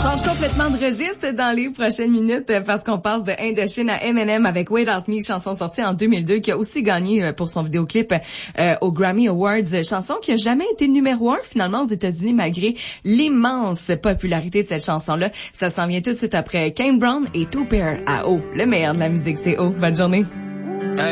change complètement de registre dans les prochaines minutes parce qu'on passe de Indochine à Eminem avec Without Me, chanson sortie en 2002 qui a aussi gagné pour son vidéoclip aux Grammy Awards, chanson qui a jamais été numéro 1 finalement aux États-Unis malgré l'immense popularité de cette chanson-là. Ça s'en vient tout de suite après Kane Brown et Two Pair à O. Le meilleur de la musique, c'est O. Bonne journée.